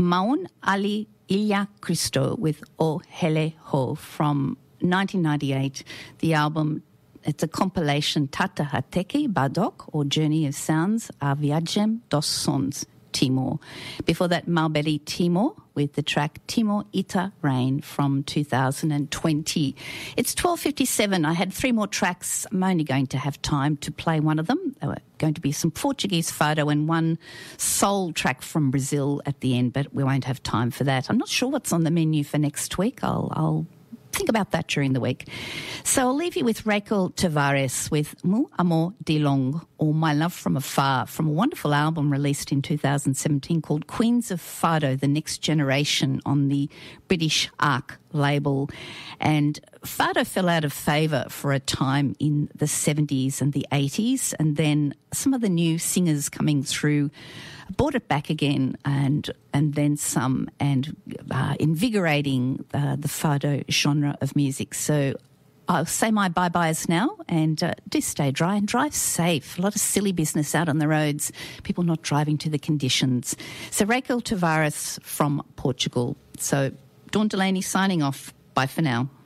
Maun Ali Ilha Cristo with O Hele Ho from 1998. The album, it's a compilation Tata Hateke Badok, or Journey of Sounds, A Viagem dos Sons, Timor. Before that, Malberi Timor with the track Timor Ita Rain from 2020. It's 12:57. I had three more tracks. I'm only going to have time to play one of them. There were going to be some Portuguese fado and one soul track from Brazil at the end, but we won't have time for that. I'm not sure what's on the menu for next week. I'll think about that during the week. So I'll leave you with Raquel Tavares with Mu Amor de Long, or My Love from Afar, from a wonderful album released in 2017 called Queens of Fado, The Next Generation, on the British Arc label. And Fado fell out of favour for a time in the 70s and the 80s, and then some of the new singers coming through brought it back again and then some, and invigorating the Fado genre of music. So I'll say my bye-byes now, and do stay dry and drive safe. A lot of silly business out on the roads, people not driving to the conditions. So Raquel Tavares from Portugal. So Dawn Delaney signing off. Bye for now.